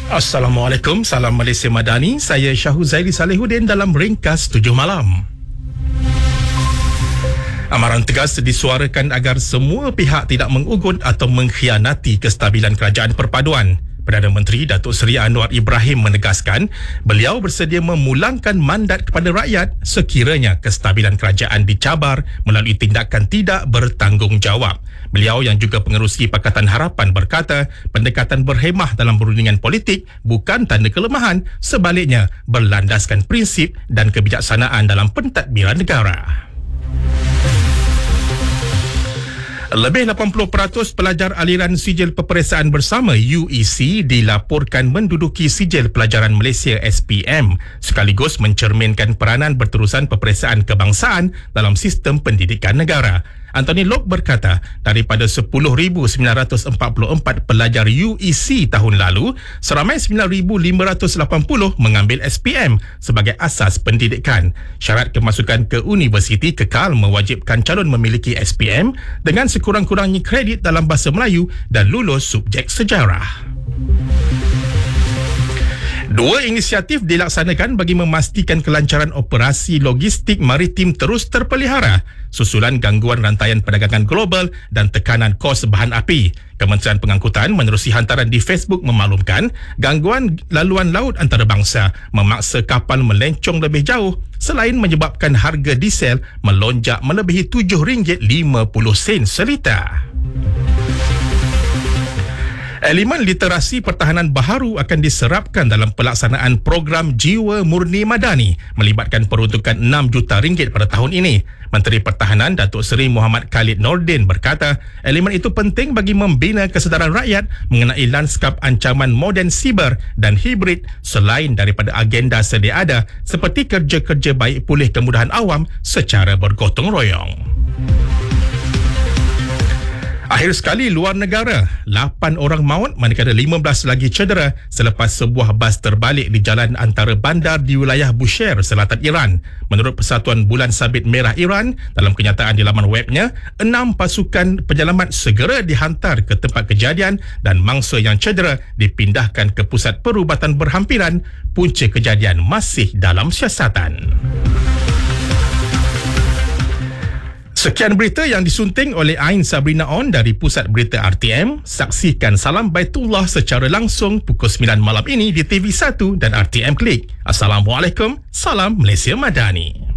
Assalamualaikum, salam Malaysia Madani. Saya Syahuzairi Salihuddin dalam Ringkas 7 Malam. Amaran tegas disuarakan agar semua pihak tidak mengugut atau mengkhianati kestabilan kerajaan perpaduan. Perdana Menteri Datuk Seri Anwar Ibrahim menegaskan beliau bersedia memulangkan mandat kepada rakyat sekiranya kestabilan kerajaan dicabar melalui tindakan tidak bertanggungjawab. Beliau yang juga pengerusi Pakatan Harapan berkata pendekatan berhemah dalam perundingan politik bukan tanda kelemahan, sebaliknya berlandaskan prinsip dan kebijaksanaan dalam pentadbiran negara. Lebih 80% pelajar aliran Sijil Peperiksaan Bersama UEC dilaporkan menduduki Sijil Pelajaran Malaysia SPM, sekaligus mencerminkan peranan berterusan peperiksaan kebangsaan dalam sistem pendidikan negara. Anthony Lok berkata, daripada 10,944 pelajar UEC tahun lalu, seramai 9,580 mengambil SPM sebagai asas pendidikan. Syarat kemasukan ke universiti kekal mewajibkan calon memiliki SPM dengan sekurang-kurangnya kredit dalam bahasa Melayu dan lulus subjek sejarah. Dua inisiatif dilaksanakan bagi memastikan kelancaran operasi logistik maritim terus terpelihara susulan gangguan rantaian perdagangan global dan tekanan kos bahan api. Kementerian Pengangkutan menerusi hantaran di Facebook memaklumkan gangguan laluan laut antarabangsa memaksa kapal melencong lebih jauh selain menyebabkan harga diesel melonjak melebihi RM7.50 seliter. Elemen literasi pertahanan baharu akan diserapkan dalam pelaksanaan program Jiwa Murni Madani melibatkan peruntukan RM6 juta pada tahun ini. Menteri Pertahanan Datuk Seri Muhammad Khalid Nordin berkata elemen itu penting bagi membina kesedaran rakyat mengenai lanskap ancaman moden siber dan hibrid selain daripada agenda sedia ada seperti kerja-kerja baik pulih kemudahan awam secara bergotong royong. Akhir sekali luar negara, 8 orang maut manakala 15 lagi cedera selepas sebuah bas terbalik di jalan antara bandar di wilayah Bushehr, selatan Iran. Menurut Persatuan Bulan Sabit Merah Iran, dalam kenyataan di laman webnya, 6 pasukan penyelamat segera dihantar ke tempat kejadian dan mangsa yang cedera dipindahkan ke pusat perubatan berhampiran. Punca kejadian masih dalam siasatan. Sekian berita yang disunting oleh Ain Sabrina On dari Pusat Berita RTM. Saksikan Salam Baitullah secara langsung pukul 9 malam ini di TV1 dan RTM Klik. Assalamualaikum, salam Malaysia Madani.